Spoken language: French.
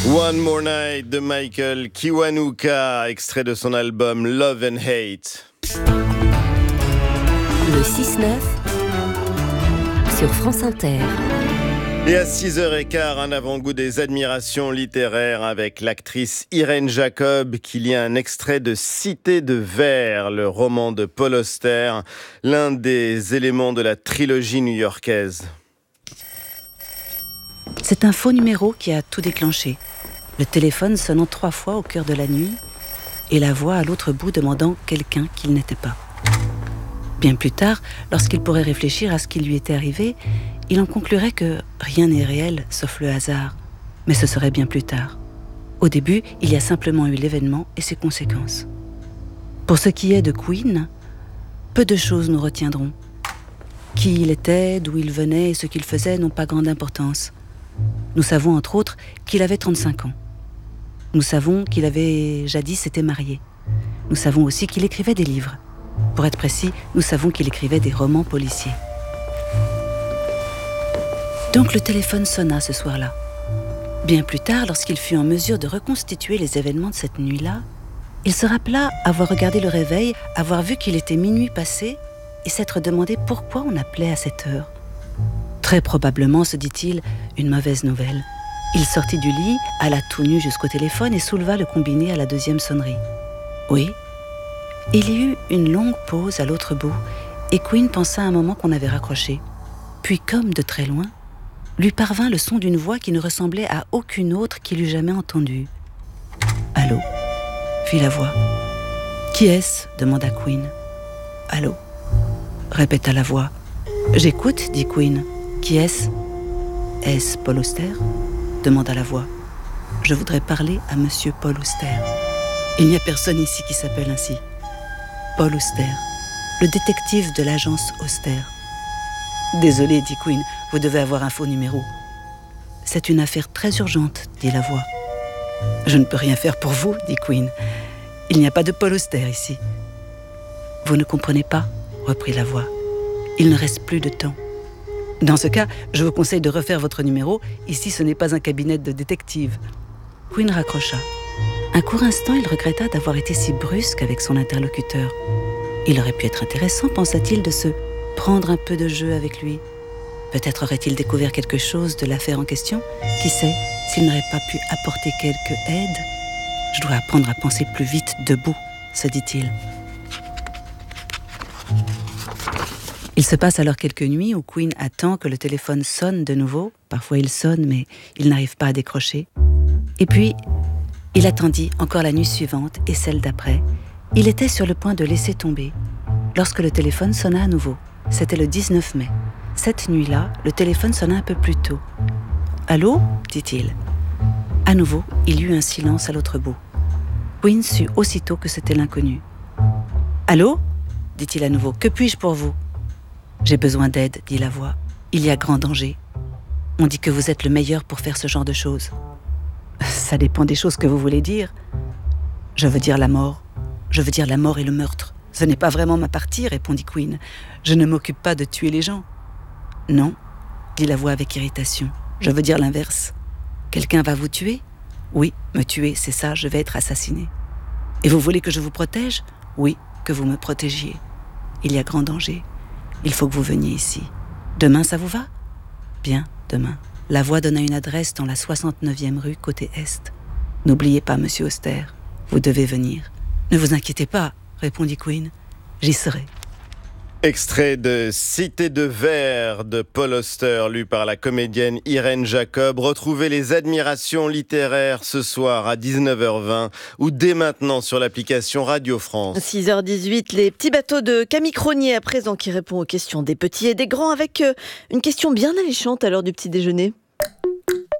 One More Night de Michael Kiwanuka, extrait de son album Love and Hate. Le 6-9 sur France Inter. Et à 6h15, un avant-goût des admirations littéraires avec l'actrice Irène Jacob qui lit un extrait de Cité de verre, le roman de Paul Auster, l'un des éléments de la trilogie new-yorkaise. C'est un faux numéro qui a tout déclenché. Le téléphone sonnant 3 fois au cœur de la nuit et la voix à l'autre bout demandant quelqu'un qu'il n'était pas. Bien plus tard, lorsqu'il pourrait réfléchir à ce qui lui était arrivé, il en conclurait que rien n'est réel sauf le hasard. Mais ce serait bien plus tard. Au début, il y a simplement eu l'événement et ses conséquences. Pour ce qui est de Queen, peu de choses nous retiendront. Qui il était, d'où il venait et ce qu'il faisait n'ont pas grande importance. Nous savons entre autres qu'il avait 35 ans. Nous savons qu'il avait jadis été marié. Nous savons aussi qu'il écrivait des livres. Pour être précis, nous savons qu'il écrivait des romans policiers. Donc le téléphone sonna ce soir-là. Bien plus tard, lorsqu'il fut en mesure de reconstituer les événements de cette nuit-là, il se rappela avoir regardé le réveil, avoir vu qu'il était minuit passé et s'être demandé pourquoi on appelait à cette heure. Très probablement, se dit-il, une mauvaise nouvelle. Il sortit du lit, alla tout nu jusqu'au téléphone et souleva le combiné à la 2e sonnerie. Oui. Il y eut une longue pause à l'autre bout et Queen pensa un moment qu'on avait raccroché. Puis, comme de très loin, lui parvint le son d'une voix qui ne ressemblait à aucune autre qu'il eût jamais entendue. « Allô ?» fit la voix. « Qui est-ce » demanda Queen. « Allô ?» répéta la voix. « J'écoute » dit Queen. « Qui est-ce » ? « Est-ce Paul Auster » demanda la voix. « Je voudrais parler à monsieur Paul Auster. » « Il n'y a personne ici qui s'appelle ainsi. »« Paul Auster, le détective de l'agence Auster. »« Désolé, dit Queen, vous devez avoir un faux numéro. »« C'est une affaire très urgente, dit la voix. »« Je ne peux rien faire pour vous, dit Queen. Il n'y a pas de Paul Auster ici. »« Vous ne comprenez pas, reprit la voix. Il ne reste plus de temps. Dans ce cas, je vous conseille de refaire votre numéro. Ici, ce n'est pas un cabinet de détective. » Queen raccrocha. Un court instant, il regretta d'avoir été si brusque avec son interlocuteur. Il aurait pu être intéressant, pensa-t-il, de se prendre un peu de jeu avec lui. Peut-être aurait-il découvert quelque chose de l'affaire en question. Qui sait, s'il n'aurait pas pu apporter quelque aide. « Je dois apprendre à penser plus vite debout, » se dit-il. Il se passe alors quelques nuits où Queen attend que le téléphone sonne de nouveau. Parfois il sonne, mais il n'arrive pas à décrocher. Et puis, il attendit encore la nuit suivante et celle d'après. Il était sur le point de laisser tomber lorsque le téléphone sonna à nouveau. C'était le 19 mai. Cette nuit-là, le téléphone sonna un peu plus tôt. « Allô ?» dit-il. À nouveau, il y eut un silence à l'autre bout. Queen sut aussitôt que c'était l'inconnu. « Allô ?» dit-il à nouveau. « Que puis-je pour vous ?»« J'ai besoin d'aide, » dit la voix. « Il y a grand danger. On dit que vous êtes le meilleur pour faire ce genre de choses. » Ça dépend des choses que vous voulez dire. Je veux dire la mort. Je veux dire la mort et le meurtre. Ce n'est pas vraiment ma partie, répondit Queen. Je ne m'occupe pas de tuer les gens. Non, dit la voix avec irritation. Je veux dire l'inverse. Quelqu'un va vous tuer ? Oui, me tuer, c'est ça, je vais être assassiné. Et vous voulez que je vous protège ? Oui, que vous me protégiez. Il y a grand danger. Il faut que vous veniez ici. Demain, ça vous va ? Bien, demain. La voix donna une adresse dans la 69e rue, côté Est. « N'oubliez pas, monsieur Auster, vous devez venir. »« Ne vous inquiétez pas, » répondit Queen. « J'y serai. » Extrait de Cité de verre de Paul Auster, lu par la comédienne Irène Jacob. Retrouvez les admirations littéraires ce soir à 19h20 ou dès maintenant sur l'application Radio France. 6h18, les petits bateaux de Camille Cronier à présent qui répond aux questions des petits et des grands avec une question bien alléchante à l'heure du petit déjeuner.